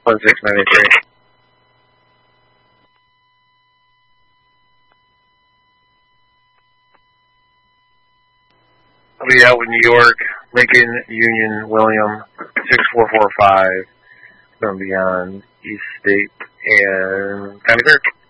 1693. I'll be out with New York, Lincoln, Union, William, 6445. It's going to be on East State and County Fair.